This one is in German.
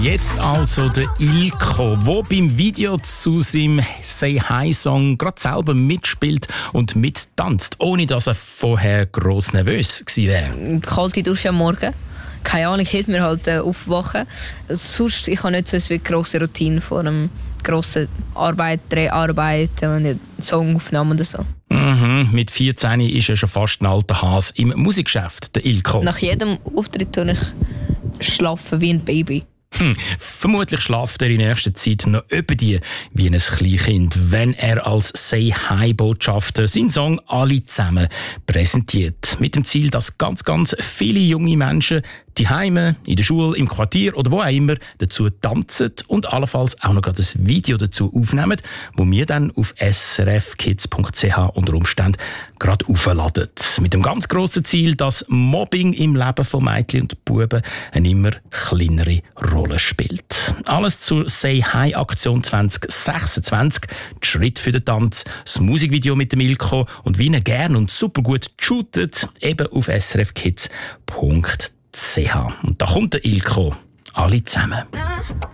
Jetzt also der Ilko, der beim Video zu seinem «Say Hi»-Song gerade selber mitspielt und mittanzt, ohne dass er vorher gross nervös gewesen wäre. Kalte Dusche am Morgen. Keine Ahnung, hilft mir halt aufwachen. Sonst, ich habe nicht so eine grosse Routine vor einem grossen Dreharbeit, Songaufnahmen oder so. Mit 14 ist er schon fast ein alter Hase im Musikgeschäft, der Ilko. Nach jedem Auftritt tue ich schlafen wie ein Baby. Vermutlich schlaft er in nächster Zeit noch über die wie ein Kleinkind, wenn er als «Say-Hi»-Botschafter seinen Song «Alle zusammen» präsentiert. Mit dem Ziel, dass ganz, ganz viele junge Menschen die Heime, in der Schule, im Quartier oder wo auch immer dazu tanzen und allenfalls auch noch gerade ein Video dazu aufnehmen, wo wir dann auf srfkids.ch unter Umständen gerade aufladen. Mit dem ganz grossen Ziel, dass Mobbing im Leben von Mädchen und Buben eine immer kleinere Rolle spielt. Alles zur «Say Hi»-Aktion 2026, die Schritt für den Tanz, das Musikvideo mit dem Ilko und wie er gern und super gut shootet, eben auf srfkids.ch. Und da kommt der Ilko. Alle zusammen.